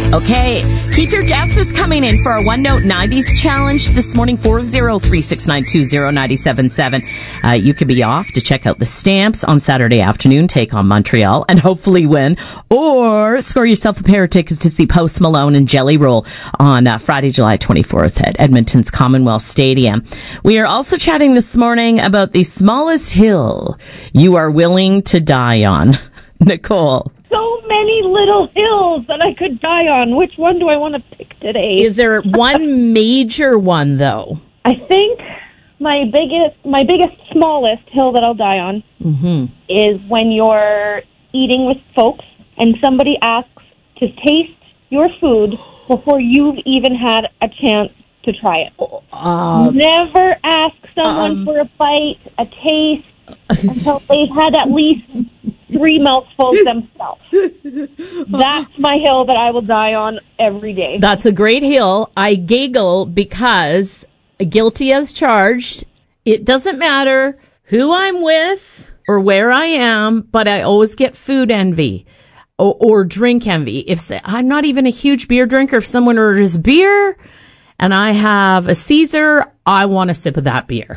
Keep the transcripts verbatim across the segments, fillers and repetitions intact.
Okay, keep your guesses coming in for our One Note nineties challenge this morning, four oh three, six nine two, oh nine seven seven. Uh, you could be off to check out the Stamps on Saturday afternoon, take on Montreal, and hopefully win. Or score yourself a pair of tickets to see Post Malone and Jelly Roll on uh, Friday, July twenty-fourth at Edmonton's Commonwealth Stadium. We are also chatting this morning about the smallest hill you are willing to die on. Nicole. So many little hills that I could die on. Which one do I want to pick today? Is there one major one, though? I think my biggest, my biggest, smallest hill that I'll die on mm-hmm. is when you're eating with folks and somebody asks to taste your food before you've even had a chance to try it. Uh, Never ask someone um, for a bite, a taste, until they've had at least three mouthfuls themselves. That's my hill that I will die on every day. That's a great hill. I giggle because, guilty as charged, it doesn't matter who I'm with or where I am, but I always get food envy or, or drink envy. If I'm not even a huge beer drinker, if someone orders beer and I have a Caesar, I want a sip of that beer.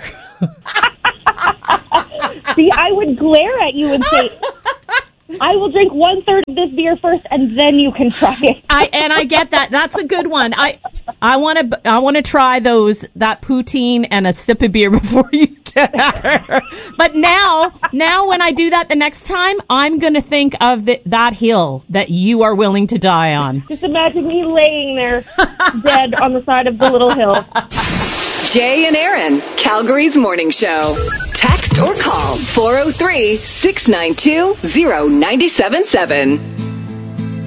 See, I would glare at you and say, I will drink one third of this beer first, and then you can try it. I and I get that. That's a good one. I I want to I want to try those that poutine and a sip of beer before you get her. But now now when I do that the next time, I'm going to think of the, that hill that you are willing to die on. Just imagine me laying there dead on the side of the little hill. Jay and Aaron, Calgary's morning show. Text or call four oh three, six nine two, oh nine seven seven.